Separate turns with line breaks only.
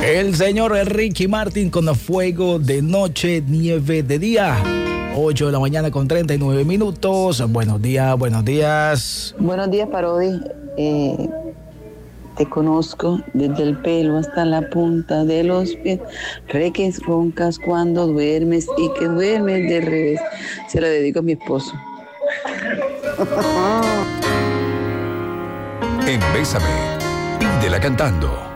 El señor Ricky Martin con Fuego de noche, nieve de día. 8 de la mañana con 39 minutos. Buenos días, buenos días.
Buenos días, Parodi. Te conozco desde el pelo hasta la punta de los pies. Reques roncas cuando duermes y que duermes de revés. Se la dedico a mi esposo.
En Bésame, pídela cantando.